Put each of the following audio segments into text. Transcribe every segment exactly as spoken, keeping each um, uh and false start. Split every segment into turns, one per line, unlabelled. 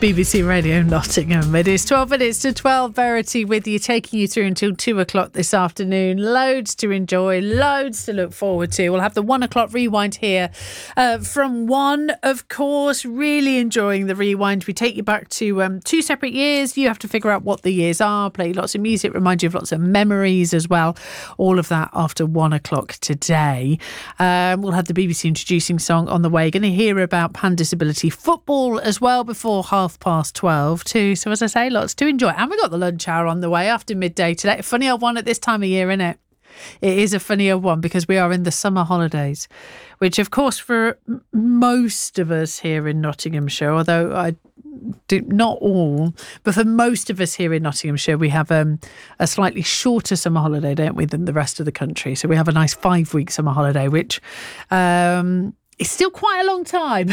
B B C Radio Nottingham. It is twelve minutes to twelve. Verity with you, taking you through until two o'clock this afternoon. Loads to enjoy, loads to look forward to. We'll have the one o'clock rewind here uh, from one, of course. Really enjoying the rewind. We take you back to um, two separate years. You have to figure out what the years are, play lots of music, remind you of lots of memories as well. All of that after one o'clock today. Um, we'll have the B B C introducing song on the way. Going to hear about Pan Disability Football as well before half past twelve too. So as I say, lots to enjoy. And we got the lunch hour on the way after midday today. A funny old one at this time of year, isn't it? It is a funny old one because we are in the summer holidays, which of course for most of us here in Nottinghamshire, although I do not all, but for most of us here in Nottinghamshire, we have um, a slightly shorter summer holiday, don't we, than the rest of the country. So we have a nice five week summer holiday, which um, is still quite a long time.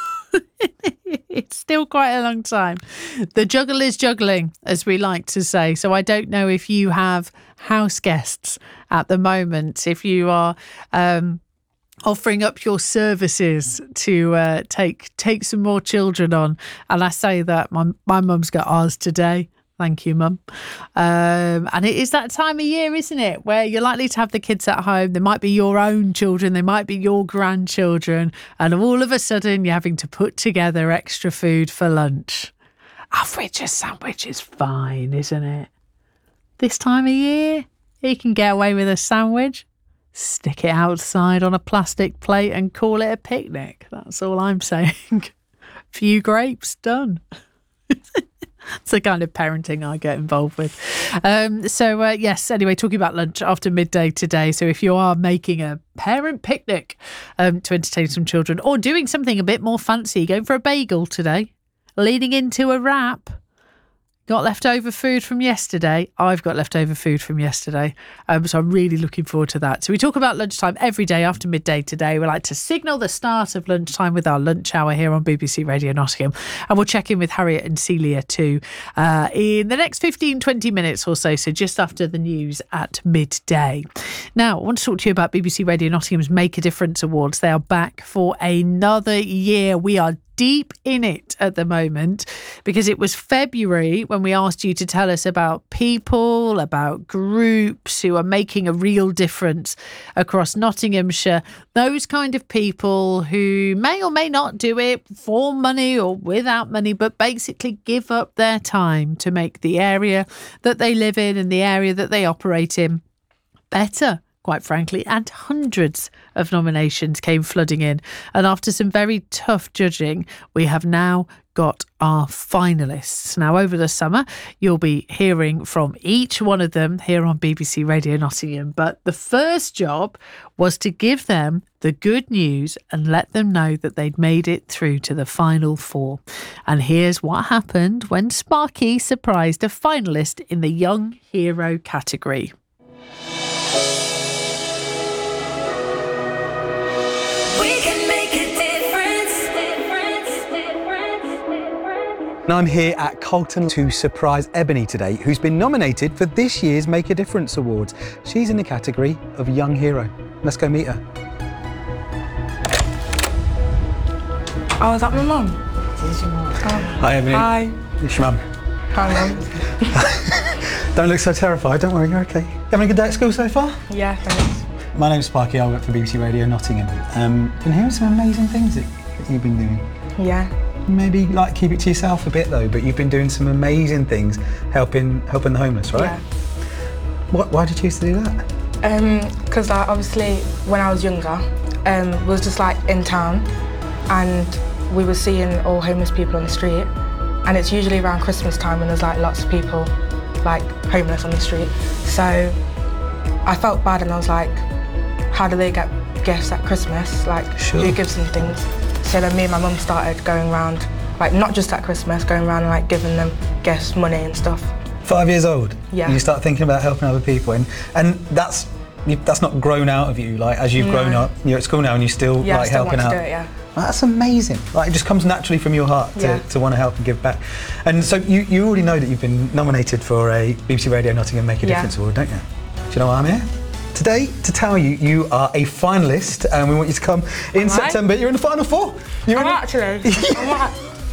It's still quite a long time. The juggle is juggling, as we like to say. So I don't know if you have house guests at the moment, if you are um, offering up your services to uh, take take some more children on. And I say that my my mum's got ours today. Thank you, Mum. Um, and it is that time of year, isn't it, where you're likely to have the kids at home. They might be your own children. They might be your grandchildren. And all of a sudden, you're having to put together extra food for lunch. A fridge sandwich is fine, isn't it? This time of year, you can get away with a sandwich, stick it outside on a plastic plate and call it a picnic. That's all I'm saying. Few grapes, done. It's the kind of parenting I get involved with. Um, so, uh, yes, anyway, talking about lunch after midday today. So if you are making a parent picnic um, to entertain some children or doing something a bit more fancy, going for a bagel today, leading into a wrap, got leftover food from yesterday. I've got leftover food from yesterday. Um, so I'm really looking forward to that. So we talk about lunchtime every day after midday today. We like to signal the start of lunchtime with our lunch hour here on B B C Radio Nottingham. And we'll check in with Harriet and Celia too uh, in the next fifteen, twenty minutes or so. So just after the news at midday. Now, I want to talk to you about B B C Radio Nottingham's Make a Difference Awards. They are back for another year. We are deep in it at the moment because it was February when we asked you to tell us about people, about groups who are making a real difference across Nottinghamshire. Those kind of people who may or may not do it for money or without money, but basically give up their time to make the area that they live in and the area that they operate in better, quite frankly. And hundreds of nominations came flooding in. And after some very tough judging, we have now got our finalists. Now, over the summer, you'll be hearing from each one of them here on B B C Radio Nottingham. But the first job was to give them the good news and let them know that they'd made it through to the final four. And here's what happened when Sparky surprised a finalist in the Young Hero category.
And I'm here at Colton to surprise Ebony today, who's been nominated for this year's Make a Difference Awards. She's in the category of Young Hero. Let's go meet her.
Oh, is that my mum?
This is your mum.
Oh.
Hi, Ebony.
Hi.
It's your mum.
Hi, Mum.
Don't look so terrified. Don't worry, you're okay. You having a good day at school so far?
Yeah, thanks.
My name's Sparky. I work for B B C Radio Nottingham. Um, been hearing some amazing things that, that you've been doing.
Yeah.
Maybe like keep it to yourself a bit though, but you've been doing some amazing things helping helping the homeless, right?
Yeah.
What, why did you choose to do that?
Um, because like, obviously when I was younger, um, we was just like in town and we were seeing all homeless people on the street, and it's usually around Christmas time when there's like lots of people like homeless on the street. So I felt bad and I was like, how do they get gifts at Christmas? Like,
sure.
Who gives them things? So then me and my mum started going around, like not just at Christmas, going around and like giving them gifts, money and stuff.
Five years old?
Yeah.
And you start thinking about helping other people, and and that's you, that's not grown out of you. Like as you've
No.
grown up, you're at school now and you still
Yeah,
like
I still
helping
want
out.
to do it, yeah.
Well, that's amazing. Like it just comes naturally from your heart to,
Yeah.
to want to help and give back. And so you, you already know that you've been nominated for a B B C Radio Nottingham Make a
Yeah.
Difference Award, don't you? Do you know why I'm here? Today, to tell you, you are a finalist and we want you to come in
Am I?
September. You're in the final four. You're
I'm
in the-
actually. I'm, act-